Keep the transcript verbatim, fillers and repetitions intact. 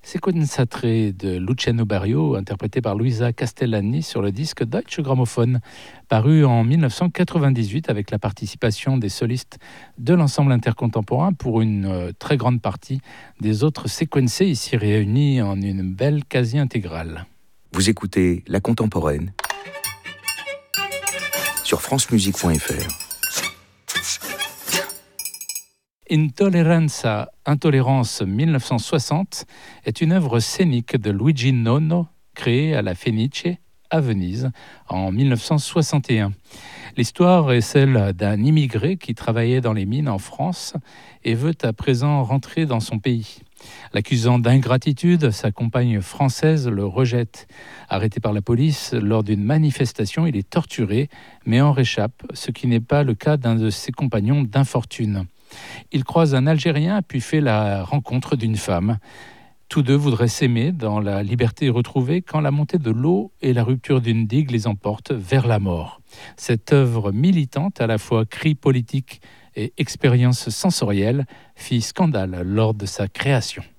Sequenzatre de Luciano Berio, interprété par Luisa Castellani sur le disque Deutsche Grammophon, paru en dix-neuf cent quatre-vingt-dix-huit avec la participation des solistes de l'ensemble intercontemporain pour une euh, très grande partie des autres séquencés ici réunis en une belle quasi-intégrale. Vous écoutez La Contemporaine sur francemusique point f r. Intolleranza, Intolérance dix-neuf cent soixante est une œuvre scénique de Luigi Nono créée à la Fenice à Venise en dix-neuf cent soixante et un. L'histoire est celle d'un immigré qui travaillait dans les mines en France et veut à présent rentrer dans son pays. L'accusant d'ingratitude, sa compagne française le rejette. Arrêté par la police lors d'une manifestation, il est torturé mais en réchappe, ce qui n'est pas le cas d'un de ses compagnons d'infortune. Il croise un Algérien puis fait la rencontre d'une femme. Tous deux voudraient s'aimer dans la liberté retrouvée quand la montée de l'eau et la rupture d'une digue les emportent vers la mort. Cette œuvre militante, à la fois cri politique et expérience sensorielle, fit scandale lors de sa création.